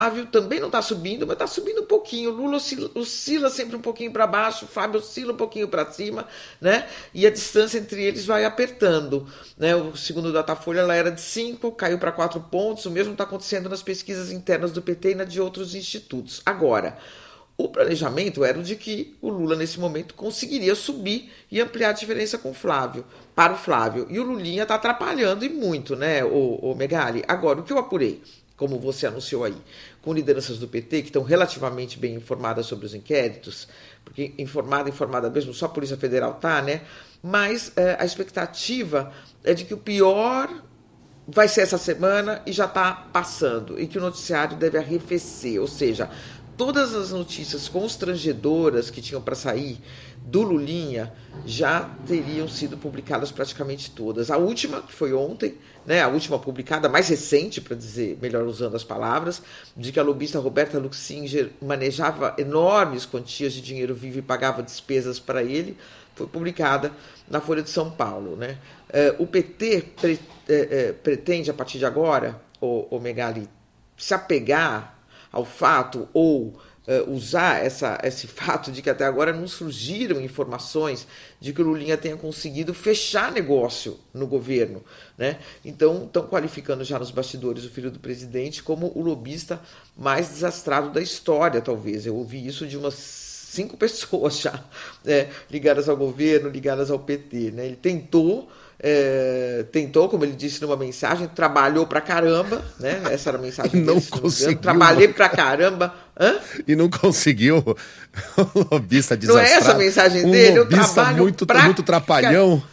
Flávio também não está subindo, mas está subindo um pouquinho. O Lula oscila sempre um pouquinho para baixo, o Fábio oscila um pouquinho para cima, né? E a distância entre eles vai apertando, né? O segundo Datafolha ela era de 5, caiu para 4 pontos. O mesmo está acontecendo nas pesquisas internas do PT e na de outros institutos. Agora, o planejamento era o de que o Lula, nesse momento, conseguiria subir e ampliar a diferença com o Flávio, para o Flávio. E o Lulinha está atrapalhando e muito, né, o Megali? Agora, o que eu apurei, como você anunciou aí, com lideranças do PT que estão relativamente bem informadas sobre os inquéritos, porque informada mesmo, só a Polícia Federal está, né? Mas a expectativa é de que o pior vai ser essa semana e já está passando, e que o noticiário deve arrefecer, ou seja, todas as notícias constrangedoras que tinham para sair do Lulinha já teriam sido publicadas praticamente todas. A última, que foi ontem, né, a última publicada, mais recente, para dizer, melhor usando as palavras, de que a lobista Roberta Luxinger manejava enormes quantias de dinheiro vivo e pagava despesas para ele, foi publicada na Folha de São Paulo, né? O PT pretende, a partir de agora, o Megali, se apegar ao fato ou usar esse fato de que até agora não surgiram informações de que o Lulinha tenha conseguido fechar negócio no governo, né? Então, estão qualificando já nos bastidores o filho do presidente como o lobista mais desastrado da história, talvez. Eu ouvi isso de umas 5 pessoas já, ligadas ao governo, ligadas ao PT, né? Ele tentou, como ele disse numa mensagem, trabalhou pra caramba, né? Essa era a mensagem dele. Não conseguiu. Trabalhei pra caramba. Hã? E não conseguiu. O lobista desastrado. Não é essa a mensagem dele? Eu trabalho muito trapalhão.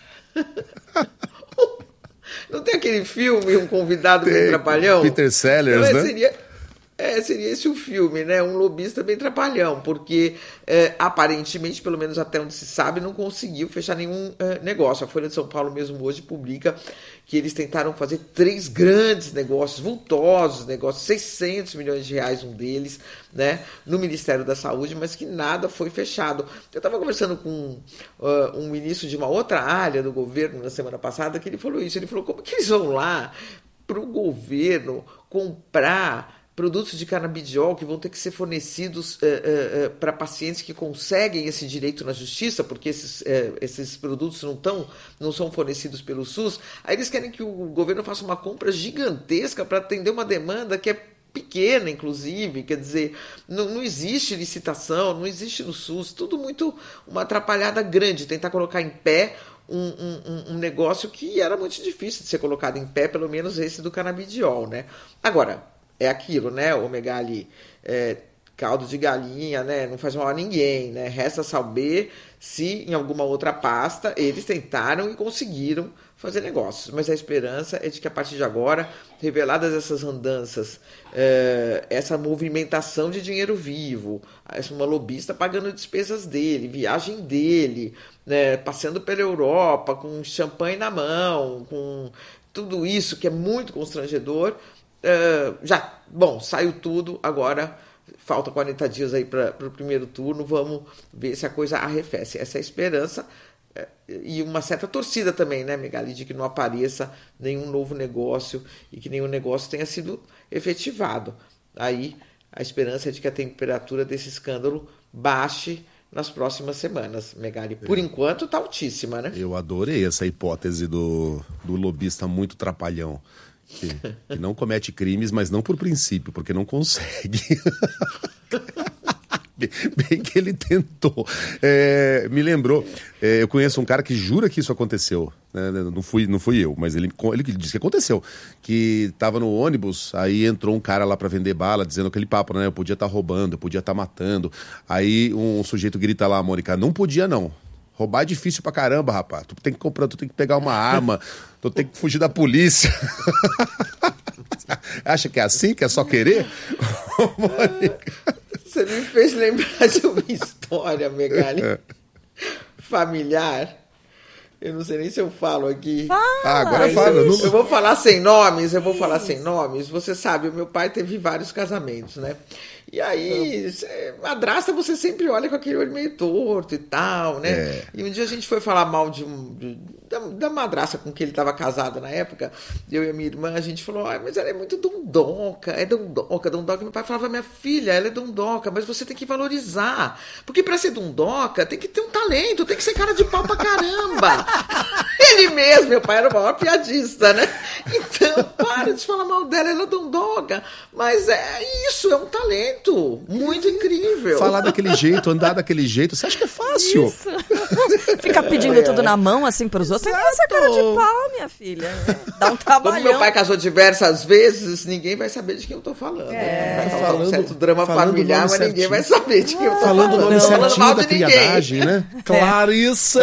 Não tem aquele filme, Um Convidado Bem Trapalhão? Peter Sellers, então, né? Seria esse o filme, né? Um lobista bem trapalhão, porque aparentemente, pelo menos até onde se sabe, não conseguiu fechar nenhum negócio. A Folha de São Paulo mesmo hoje publica que eles tentaram fazer 3 grandes negócios, vultosos negócios, 600 milhões de reais um deles, né? No Ministério da Saúde, mas que nada foi fechado. Eu estava conversando com um ministro de uma outra área do governo na semana passada, que ele falou isso. Ele falou, como que eles vão lá para o governo comprar produtos de canabidiol que vão ter que ser fornecidos para pacientes que conseguem esse direito na justiça, porque esses produtos não são fornecidos pelo SUS. Aí eles querem que o governo faça uma compra gigantesca para atender uma demanda que é pequena, inclusive, quer dizer, não existe licitação, não existe no SUS, tudo muito uma atrapalhada grande, tentar colocar em pé um negócio que era muito difícil de ser colocado em pé, pelo menos esse do canabidiol, né? Agora, é aquilo, né, o Megali, caldo de galinha, né, não faz mal a ninguém, né, resta saber se em alguma outra pasta eles tentaram e conseguiram fazer negócios, mas a esperança é de que a partir de agora, reveladas essas andanças, essa movimentação de dinheiro vivo, uma lobista pagando despesas dele, viagem dele, né, passeando pela Europa com champanhe na mão, com tudo isso que é muito constrangedor. Saiu tudo, agora falta 40 dias aí para o primeiro turno, vamos ver se a coisa arrefece. Essa é a esperança e uma certa torcida também, né, Megali, de que não apareça nenhum novo negócio e que nenhum negócio tenha sido efetivado. Aí a esperança é de que a temperatura desse escândalo baixe nas próximas semanas, Megali. Por enquanto está altíssima, né? Eu adorei essa hipótese do lobista muito trapalhão. Que não comete crimes, mas não por princípio, porque não consegue. Bem que ele tentou. Me lembrou, eu conheço um cara que jura que isso aconteceu, né? Não fui eu, mas ele disse que aconteceu, que estava no ônibus, aí entrou um cara lá para vender bala, dizendo aquele papo, né? Eu podia estar roubando, eu podia estar matando. Aí um sujeito grita lá, Mônica, não podia não. Roubar é difícil pra caramba, rapaz. Tu tem que pegar uma arma, tu tem que fugir da polícia. Acha que é assim? Que é só querer? Você me fez lembrar de uma história, Megali, familiar. Eu não sei nem se eu falo aqui. Agora Mas fala. eu vou falar sem nomes, Você sabe, o meu pai teve vários casamentos, né? E aí, madrasta, você sempre olha com aquele olho meio torto e tal, né? E um dia a gente foi falar mal da madrasta com que ele estava casado na época, eu e a minha irmã, a gente falou, mas ela é muito dondoca, dondoca. Meu pai falava, minha filha, ela é dondoca, mas você tem que valorizar. Porque para ser dondoca, tem que ter um talento, tem que ser cara de pau pra caramba. Ele mesmo, meu pai era o maior piadista, né? Então, para de falar mal dela, ela é dondoca. Mas isso, é um talento muito incrível. Falar daquele jeito, andar daquele jeito, você acha que é fácil? Isso. Ficar pedindo tudo na mão, assim, pros outros, tem que fazer cara de pau, minha filha. Dá um trabalhão. Como meu pai casou diversas vezes, ninguém vai saber de quem eu tô falando. Vai falar um certo drama familiar, mas ninguém vai saber de quem eu tô falando. Falando o nome certinho da criadagem, né? Clarissa!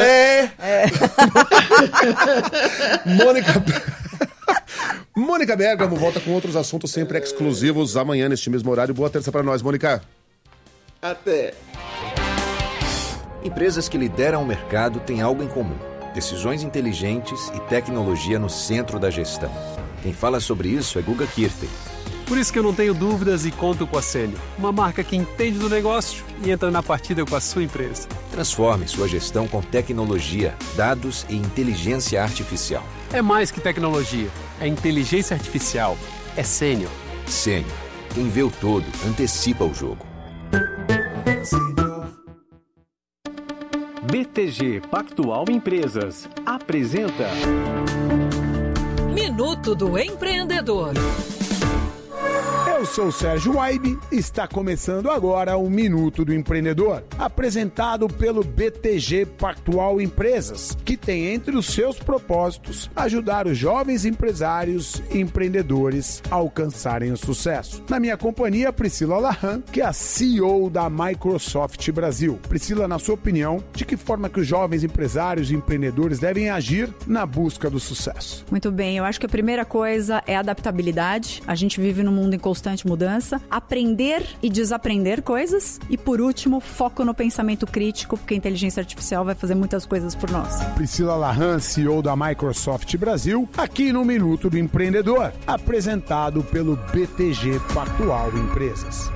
Mônica Bergamo volta com outros assuntos sempre exclusivos amanhã neste mesmo horário. Boa terça pra nós, Mônica. Até. Empresas que lideram o mercado têm algo em comum: decisões inteligentes e tecnologia no centro da gestão. Quem fala sobre isso é Guga Kirten. Por isso que eu não tenho dúvidas e conto com a Sênior, uma marca que entende do negócio e entra na partida com a sua empresa. Transforme sua gestão com tecnologia, dados e inteligência artificial. É mais que tecnologia, é inteligência artificial, é Sênior. Sênior. Quem vê o todo, antecipa o jogo. BTG Pactual Empresas apresenta Minuto do Empreendedor. Eu sou o Sérgio Waibe e está começando agora o Minuto do Empreendedor, apresentado pelo BTG Pactual Empresas, que tem entre os seus propósitos ajudar os jovens empresários e empreendedores a alcançarem o sucesso. Na minha companhia, Priscila Lahan, que é a CEO da Microsoft Brasil. Priscila, na sua opinião, de que forma que os jovens empresários e empreendedores devem agir na busca do sucesso? Muito bem, eu acho que a primeira coisa é adaptabilidade. A gente vive num mundo em constante mudança, aprender e desaprender coisas e, por último, foco no pensamento crítico, porque a inteligência artificial vai fazer muitas coisas por nós. Priscila Lahan, CEO da Microsoft Brasil, aqui no Minuto do Empreendedor, apresentado pelo BTG Pactual Empresas.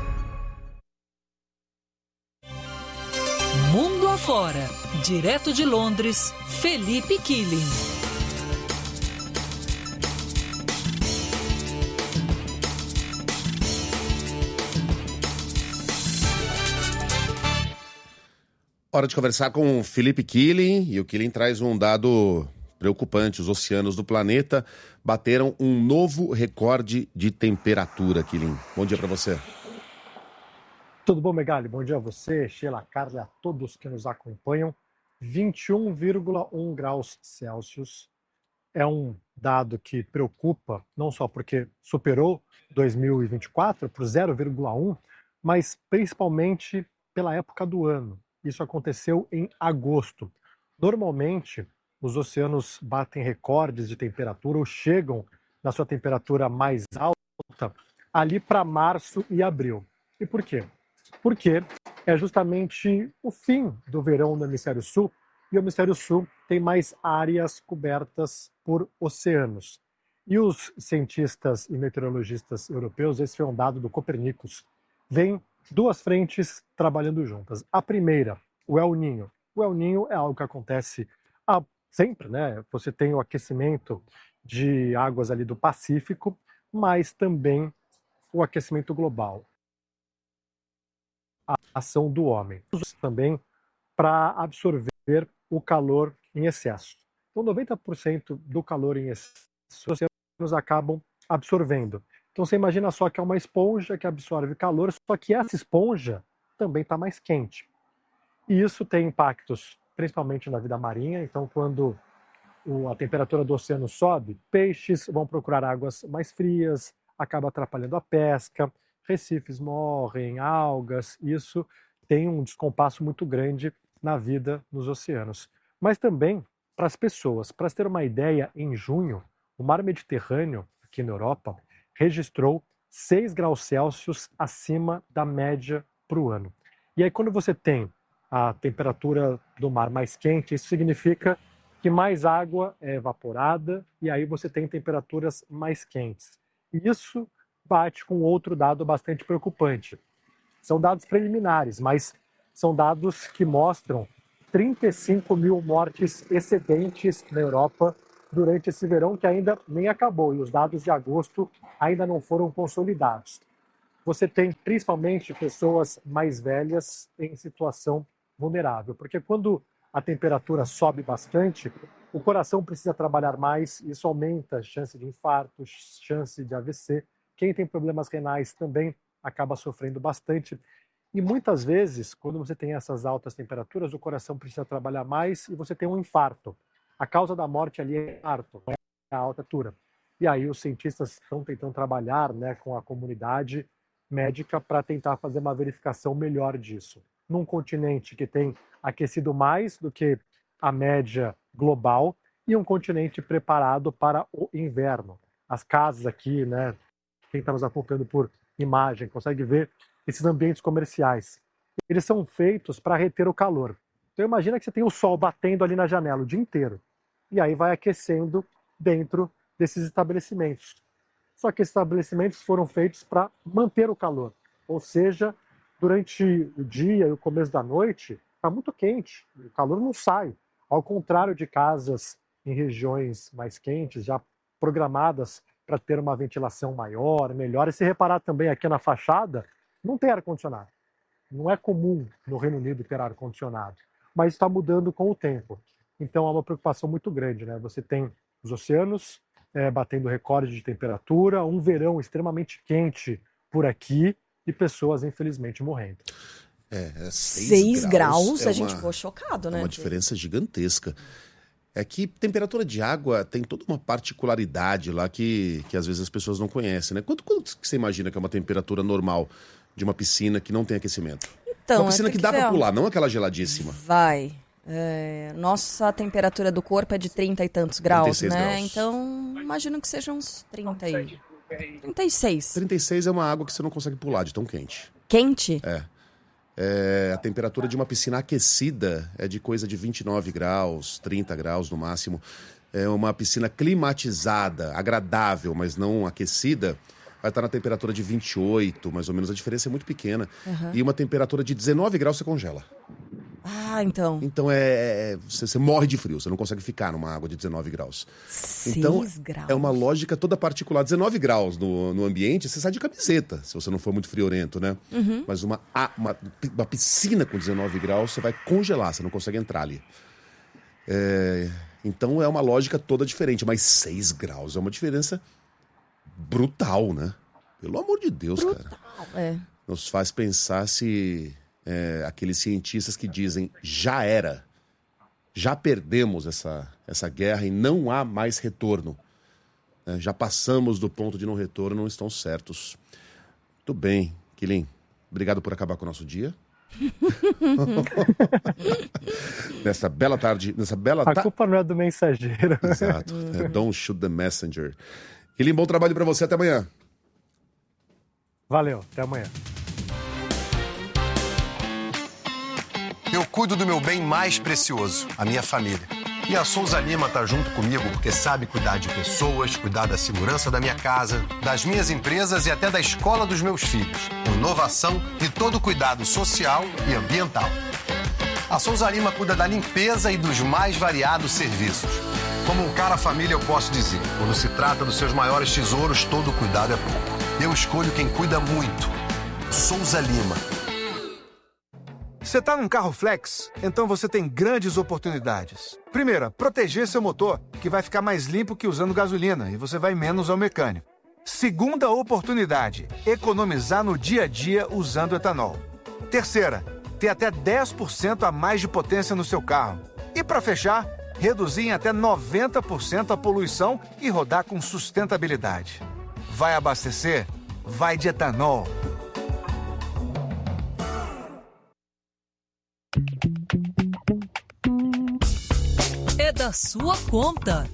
Mundo afora, direto de Londres, Felipe Killing. Hora de conversar com o Felipe Killing, e o Killing traz um dado preocupante. Os oceanos do planeta bateram um novo recorde de temperatura, Killing. Bom dia para você. Tudo bom, Megali? Bom dia a você, Sheila, Carla e a todos que nos acompanham. 21,1 graus Celsius é um dado que preocupa, não só porque superou 2024 por 0,1, mas principalmente pela época do ano. Isso aconteceu em agosto. Normalmente, os oceanos batem recordes de temperatura ou chegam na sua temperatura mais alta ali para março e abril. E por quê? Porque é justamente o fim do verão no hemisfério sul, e o hemisfério sul tem mais áreas cobertas por oceanos. E os cientistas e meteorologistas europeus, esse foi um dado do Copernicus, veem duas frentes trabalhando juntas. A primeira, o El Niño. O El Niño é algo que acontece sempre, né? Você tem o aquecimento de águas ali do Pacífico, mas também o aquecimento global. A ação do homem. Também para absorver o calor em excesso. Então, 90% do calor em excesso, os oceanos acabam absorvendo. Então você imagina só que é uma esponja que absorve calor, só que essa esponja também está mais quente. E isso tem impactos principalmente na vida marinha. Então quando a temperatura do oceano sobe, peixes vão procurar águas mais frias, acaba atrapalhando a pesca, recifes morrem, algas, isso tem um descompasso muito grande na vida nos oceanos. Mas também para as pessoas. Para ter uma ideia, em junho, o mar Mediterrâneo, aqui na Europa, registrou 6 graus Celsius acima da média para o ano. E aí quando você tem a temperatura do mar mais quente, isso significa que mais água é evaporada e aí você tem temperaturas mais quentes. E isso bate com outro dado bastante preocupante. São dados preliminares, mas são dados que mostram 35 mil mortes excedentes na Europa durante esse verão que ainda nem acabou e os dados de agosto ainda não foram consolidados. Você tem principalmente pessoas mais velhas em situação vulnerável, porque quando a temperatura sobe bastante, o coração precisa trabalhar mais, isso aumenta a chance de infarto, chance de AVC. Quem tem problemas renais também acaba sofrendo bastante. E muitas vezes, quando você tem essas altas temperaturas, o coração precisa trabalhar mais e você tem um infarto. A causa da morte ali é infarto, não é a alta temperatura. E aí os cientistas estão tentando trabalhar, né, com a comunidade médica para tentar fazer uma verificação melhor disso. Num continente que tem aquecido mais do que a média global e um continente preparado para o inverno. As casas aqui, né, quem está nos acompanhando por imagem, consegue ver esses ambientes comerciais. Eles são feitos para reter o calor. Então imagina que você tem o sol batendo ali na janela o dia inteiro. E aí vai aquecendo dentro desses estabelecimentos. Só que esses estabelecimentos foram feitos para manter o calor. Ou seja, durante o dia e o começo da noite, está muito quente. O calor não sai. Ao contrário de casas em regiões mais quentes, já programadas para ter uma ventilação maior, melhor. E se reparar também aqui na fachada, não tem ar-condicionado. Não é comum no Reino Unido ter ar-condicionado. Mas está mudando com o tempo. Então há uma preocupação muito grande, né? Você tem os oceanos batendo recorde de temperatura, um verão extremamente quente por aqui e pessoas, infelizmente, morrendo. 6 graus, a gente ficou chocado, né? É uma diferença gigantesca. É que temperatura de água tem toda uma particularidade lá que às vezes as pessoas não conhecem, né? Quanto que você imagina que é uma temperatura normal de uma piscina que não tem aquecimento? Então, uma piscina que dá pra pular, não aquela geladíssima. Vai. Nossa temperatura do corpo é de 30 e tantos graus, né? Graus. Então, imagino que sejam uns 30 e... 36. 36 é uma água que você não consegue pular de tão quente. Quente? A temperatura de uma piscina aquecida é de coisa de 29 graus, 30 graus no máximo. É uma piscina climatizada, agradável, mas não aquecida, vai estar na temperatura de 28, mais ou menos. A diferença é muito pequena. Uhum. E uma temperatura de 19 graus você congela. Então. Então você morre de frio, você não consegue ficar numa água de 19 graus. 6 graus. É uma lógica toda particular. 19 graus no ambiente, você sai de camiseta, se você não for muito friorento, né? Uhum. Mas uma piscina com 19 graus, você vai congelar, você não consegue entrar ali. Então é uma lógica toda diferente, mas 6 graus é uma diferença brutal, né? Pelo amor de Deus, brutal, cara. Nos faz pensar se... aqueles cientistas que dizem já era, já perdemos essa guerra e não há mais retorno. Já passamos do ponto de não retorno, não estão certos. Muito bem, Quilin, obrigado por acabar com o nosso dia. Nessa bela tarde, A culpa não é do mensageiro. Exato, don't shoot the messenger. Quilin, bom trabalho para você, até amanhã. Valeu, até amanhã. Eu cuido do meu bem mais precioso, a minha família. E a Souza Lima tá junto comigo porque sabe cuidar de pessoas, cuidar da segurança da minha casa, das minhas empresas e até da escola dos meus filhos. Inovação e todo cuidado social e ambiental. A Souza Lima cuida da limpeza e dos mais variados serviços. Como um cara família, eu posso dizer, quando se trata dos seus maiores tesouros, todo cuidado é pouco. Eu escolho quem cuida muito. Souza Lima. Você está num carro flex? Então você tem grandes oportunidades. Primeira, proteger seu motor, que vai ficar mais limpo que usando gasolina e você vai menos ao mecânico. Segunda oportunidade, economizar no dia a dia usando etanol. Terceira, ter até 10% a mais de potência no seu carro. E para fechar, reduzir em até 90% a poluição e rodar com sustentabilidade. Vai abastecer? Vai de etanol. É da sua conta.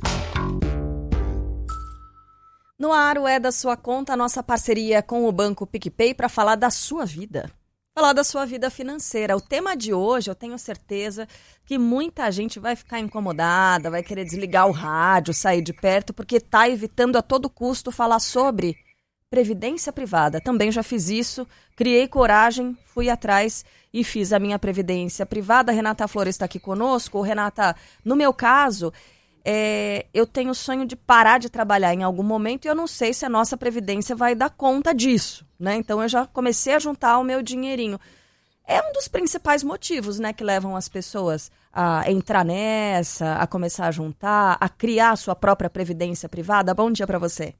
No ar, o É da Sua Conta, a nossa parceria com o Banco PicPay para falar da sua vida. falar da sua vida financeira. O tema de hoje, eu tenho certeza que muita gente vai ficar incomodada, vai querer desligar o rádio, sair de perto, porque está evitando a todo custo falar sobre previdência privada. Também já fiz isso, criei coragem, fui atrás e fiz a minha previdência privada. Renata Flores está aqui conosco. Renata, no meu caso, eu tenho o sonho de parar de trabalhar em algum momento e eu não sei se a nossa previdência vai dar conta disso, né? Então eu já comecei a juntar o meu dinheirinho. É um dos principais motivos, né, que levam as pessoas a entrar nessa, a começar a juntar, a criar a sua própria previdência privada. Bom dia para você.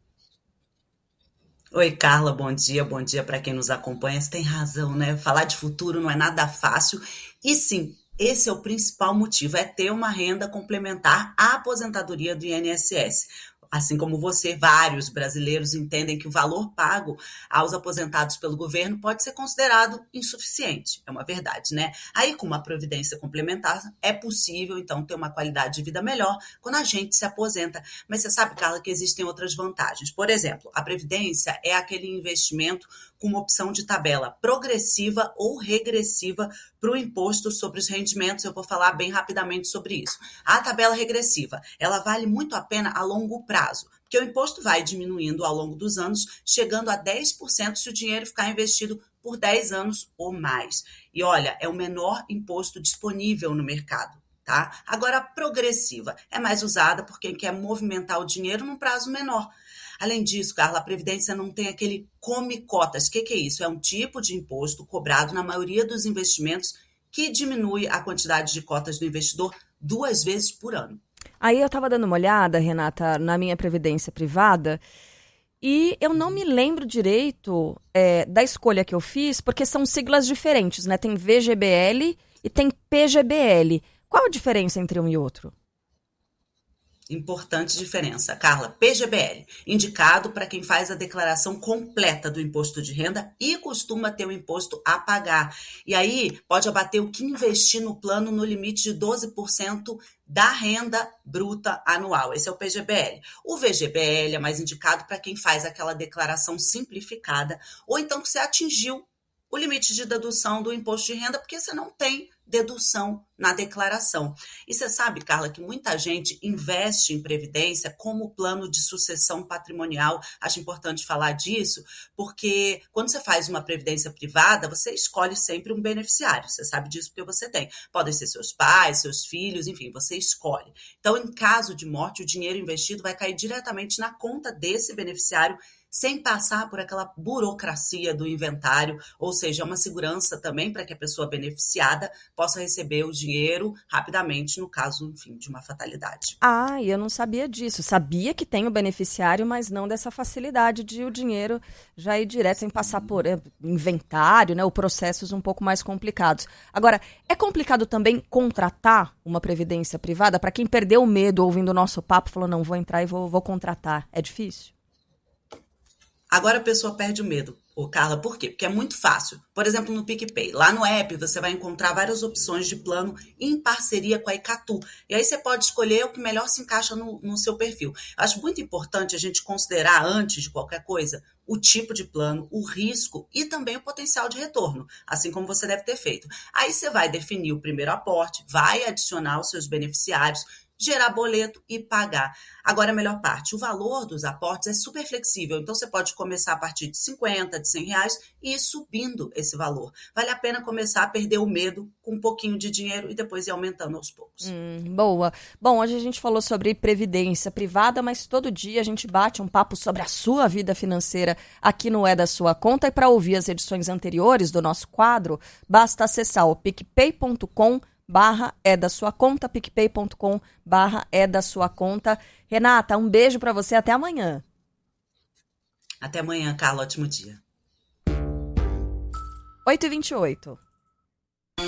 Oi, Carla, bom dia para quem nos acompanha. Você tem razão, né? Falar de futuro não é nada fácil. E sim, esse é o principal motivo, é ter uma renda complementar à aposentadoria do INSS. Assim como você, vários brasileiros entendem que o valor pago aos aposentados pelo governo pode ser considerado insuficiente. É uma verdade, né? Aí, com uma previdência complementar, é possível, então, ter uma qualidade de vida melhor quando a gente se aposenta. Mas você sabe, Carla, que existem outras vantagens. Por exemplo, a previdência é aquele investimento com uma opção de tabela progressiva ou regressiva para o imposto sobre os rendimentos. Eu vou falar bem rapidamente sobre isso. A tabela regressiva, ela vale muito a pena a longo prazo, porque o imposto vai diminuindo ao longo dos anos, chegando a 10% se o dinheiro ficar investido por 10 anos ou mais. E olha, é o menor imposto disponível no mercado. Tá? Agora, a progressiva é mais usada por quem quer movimentar o dinheiro num prazo menor. Além disso, Carla, a Previdência não tem aquele come-cotas. O que é isso? É um tipo de imposto cobrado na maioria dos investimentos que diminui a quantidade de cotas do investidor 2 vezes por ano. Aí eu estava dando uma olhada, Renata, na minha Previdência privada e eu não me lembro direito da escolha que eu fiz, porque são siglas diferentes, né? Tem VGBL e tem PGBL. Qual a diferença entre um e outro? Importante diferença, Carla. PGBL, indicado para quem faz a declaração completa do imposto de renda e costuma ter o imposto a pagar. E aí pode abater o que investir no plano no limite de 12% da renda bruta anual. Esse é o PGBL. O VGBL é mais indicado para quem faz aquela declaração simplificada ou então que você atingiu o limite de dedução do imposto de renda porque você não tem dedução na declaração. E você sabe, Carla, que muita gente investe em previdência como plano de sucessão patrimonial. Acho importante falar disso, porque quando você faz uma previdência privada, você escolhe sempre um beneficiário. Você sabe disso porque você tem. Podem ser seus pais, seus filhos, enfim, você escolhe. Então, em caso de morte, o dinheiro investido vai cair diretamente na conta desse beneficiário, sem passar por aquela burocracia do inventário, ou seja, uma segurança também para que a pessoa beneficiada possa receber o dinheiro rapidamente, no caso, enfim, de uma fatalidade. Ah, eu não sabia disso. Sabia que tem o beneficiário, mas não dessa facilidade de o dinheiro já ir direto, sem passar por inventário, né, ou processos um pouco mais complicados. Agora, é complicado também contratar uma previdência privada? Para quem perdeu o medo ouvindo o nosso papo, falou, não, vou entrar e vou contratar. É difícil? Agora a pessoa perde o medo. Carla, por quê? Porque é muito fácil. Por exemplo, no PicPay. Lá no app você vai encontrar várias opções de plano em parceria com a Icatu. E aí você pode escolher o que melhor se encaixa no seu perfil. Eu acho muito importante a gente considerar, antes de qualquer coisa, o tipo de plano, o risco e também o potencial de retorno, assim como você deve ter feito. Aí você vai definir o primeiro aporte, vai adicionar os seus beneficiários, gerar boleto e pagar. Agora, a melhor parte, o valor dos aportes é super flexível, então você pode começar a partir de 50, de R$100 e ir subindo esse valor. Vale a pena começar a perder o medo com um pouquinho de dinheiro e depois ir aumentando aos poucos. Boa. Bom, hoje a gente falou sobre previdência privada, mas todo dia a gente bate um papo sobre a sua vida financeira aqui no É da Sua Conta, e para ouvir as edições anteriores do nosso quadro, basta acessar o picpay.com/é da sua conta, picpay.com/é da sua conta. Renata, um beijo para você, até amanhã. Até amanhã, Carla, ótimo dia. 8h28.